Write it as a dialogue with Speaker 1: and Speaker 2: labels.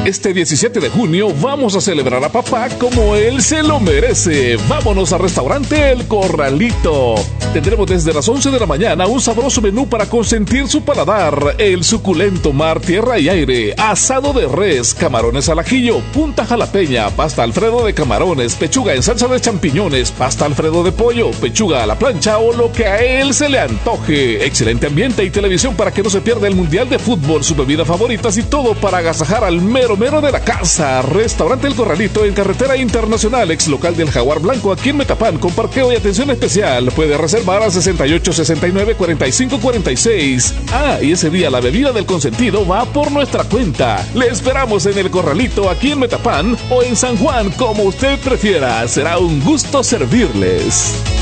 Speaker 1: Este 17 de junio vamos a celebrar a papá como él se lo merece. Vámonos al restaurante El Corralito. Tendremos desde las 11 de la mañana un sabroso menú para consentir su paladar. El suculento mar, tierra y aire, asado de res, camarones al ajillo, punta jalapeña, pasta alfredo de camarones, pechuga en salsa de champiñones, pasta alfredo de pollo, pechuga a la plancha o lo que a él se le antoje. Excelente ambiente y televisión para que no se pierda el Mundial de Fútbol, sus bebidas favoritas y todo para agasajar al mero de la casa. Restaurante El Corralito en Carretera Internacional, ex local del Jaguar Blanco, aquí en Metapán, con parqueo y atención especial. Puede reservar al 68 69 45 46. Y ese día la bebida del consentido va por nuestra cuenta. Le esperamos en El Corralito, aquí en Metapán o en San Juan, como usted prefiera. Será un gusto servirles.